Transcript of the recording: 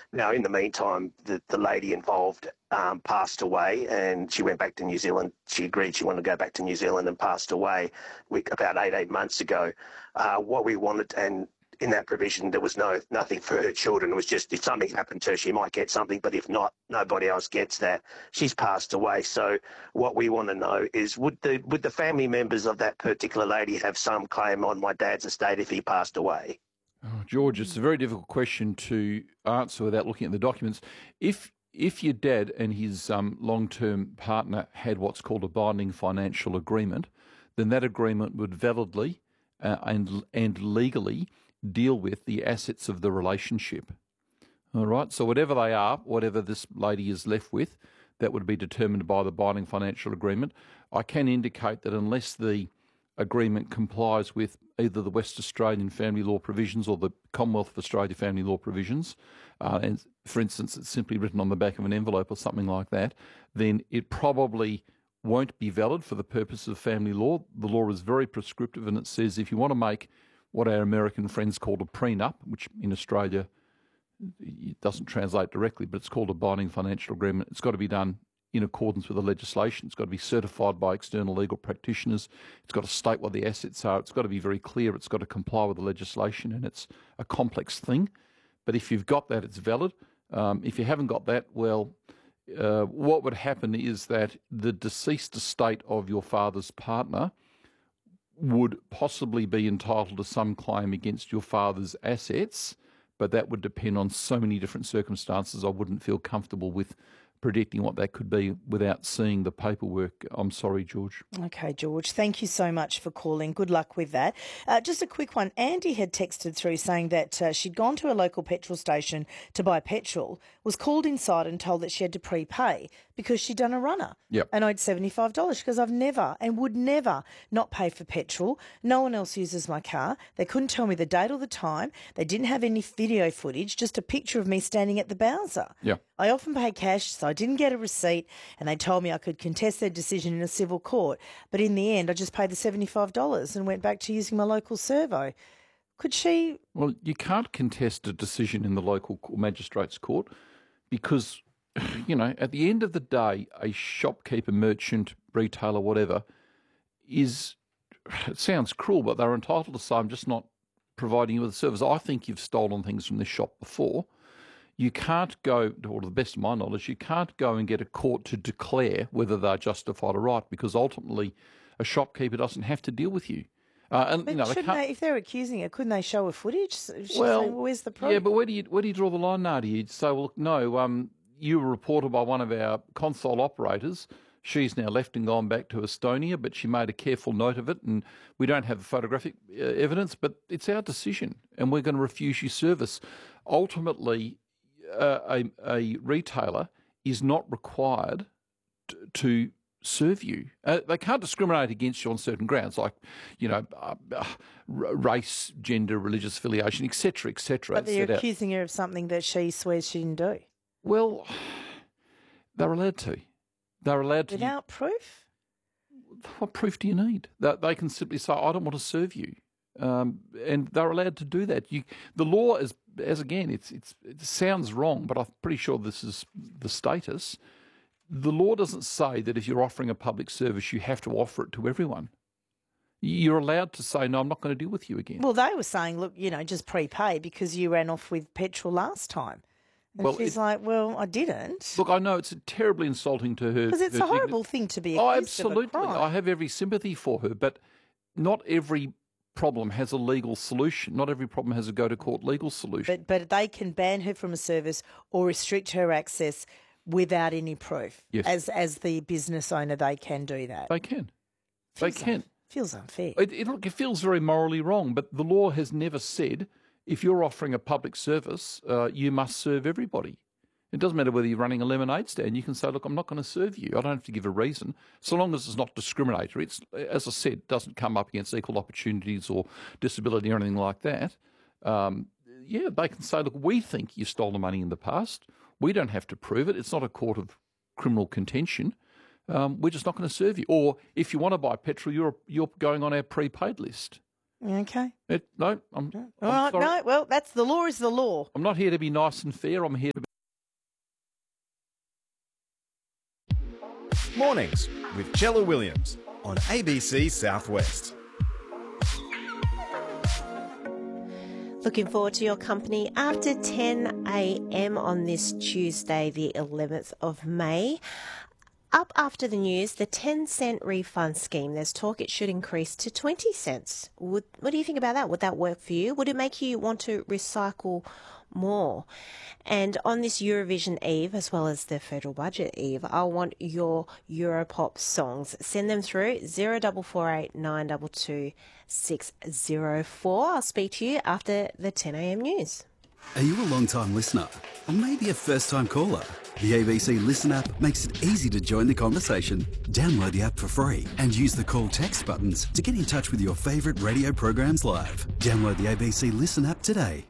Now, in the meantime, the lady involved passed away, and she went back to New Zealand. She agreed she wanted to go back to New Zealand and passed away about 18 months ago. What we wanted, and in that provision, there was nothing for her children. It was just if something happened to her, she might get something, but if not, nobody else gets that. She's passed away. So what we want to know is would the family members of that particular lady have some claim on my dad's estate if he passed away? Oh, George, it's a very difficult question to answer without looking at the documents. If your dad and his long-term partner had what's called a binding financial agreement, then that agreement would validly and legally deal with the assets of the relationship. All right, so whatever they are, whatever this lady is left with, that would be determined by the binding financial agreement. I can indicate that unless the agreement complies with either the West Australian family law provisions or the Commonwealth of Australia family law provisions, and for instance, it's simply written on the back of an envelope or something like that, then it probably won't be valid for the purposes of family law. The law is very prescriptive, and it says if you want to make what our American friends call a prenup, which in Australia it doesn't translate directly, but it's called a binding financial agreement, it's got to be done in accordance with the legislation. It's got to be certified by external legal practitioners. It's got to state what the assets are. It's got to be very clear. It's got to comply with the legislation, and it's a complex thing. But if you've got that, it's valid. If you haven't got that, well, what would happen is that the deceased estate of your father's partner would possibly be entitled to some claim against your father's assets, but that would depend on so many different circumstances. I wouldn't feel comfortable with predicting what that could be without seeing the paperwork. I'm sorry, George. Okay, George, thank you so much for calling. Good luck with that. Just a quick one. Andy had texted through saying that she'd gone to a local petrol station to buy petrol, was called inside and told that she had to prepay because she'd done a runner and owed $75. She goes, I've never and would never not pay for petrol. No one else uses my car. They couldn't tell me the date or the time. They didn't have any video footage, just a picture of me standing at the Bowser. Yeah. I often pay cash, so I didn't get a receipt, and they told me I could contest their decision in a civil court. But in the end, I just paid the $75 and went back to using my local servo. Could she... Well, you can't contest a decision in the local magistrate's court because, you know, at the end of the day, a shopkeeper, merchant, retailer, whatever, is... It sounds cruel, but they're entitled to say, I'm just not providing you with a service. I think you've stolen things from this shop before. You can't go, or to the best of my knowledge, you can't go and get a court to declare whether they're justified or right, because ultimately a shopkeeper doesn't have to deal with you. But if they're accusing her, couldn't they show her footage? She's saying, well, where's the proof? Yeah, but where do you draw the line, Nadia? You'd say, well, no, you were reported by one of our console operators. She's now left and gone back to Estonia, but she made a careful note of it, and we don't have the photographic evidence, but it's our decision, and we're going to refuse you service. Ultimately, a retailer is not required to serve you. They can't discriminate against you on certain grounds, like, race, gender, religious affiliation, etc., etc. But they're accusing her of something that she swears she didn't do. Well, they're allowed to. They're allowed to. Without proof? What proof do you need? They can simply say, I don't want to serve you. And they're allowed to do that. The law is, as again, it sounds wrong, but I'm pretty sure this is the status. The law doesn't say that if you're offering a public service, you have to offer it to everyone. You're allowed to say, no, I'm not going to deal with you again. Well, they were saying, look, just prepay because you ran off with petrol last time. And she's like, well, I didn't. Look, I know it's terribly insulting to her. Because it's a horrible thing to be accused of a crime. I have every sympathy for her, but not every problem has a legal solution. Not every problem has a go-to-court legal solution. But they can ban her from a service or restrict her access without any proof. Yes. As the business owner, they can do that. They can. They can. Feels unfair. It feels very morally wrong, but the law has never said if you're offering a public service, you must serve everybody. It doesn't matter whether you're running a lemonade stand. You can say, look, I'm not going to serve you. I don't have to give a reason. So long as it's not discriminatory. It's, as I said, doesn't come up against equal opportunities or disability or anything like that. They can say, look, we think you stole the money in the past. We don't have to prove it. It's not a court of criminal contention. We're just not going to serve you. Or if you want to buy petrol, you're going on our prepaid list. Okay. I'm sorry. No, well, that's the law is the law. I'm not here to be nice and fair. I'm here to Mornings with Chella Williams on ABC Southwest. Looking forward to your company after 10 a.m. on this Tuesday, the 11th of May. Up after the news, the 10-cent refund scheme. There's talk it should increase to 20 cents. What do you think about that? Would that work for you? Would it make you want to recycle more? And on this Eurovision Eve, as well as the federal budget eve, I want your Europop songs. Send them through 0448 922 604. I'll speak to you after the 10 a.m. news. Are you a long-time listener? Or maybe a first-time caller? The ABC Listen app makes it easy to join the conversation. Download the app for free and use the call text buttons to get in touch with your favourite radio programs live. Download the ABC Listen app today.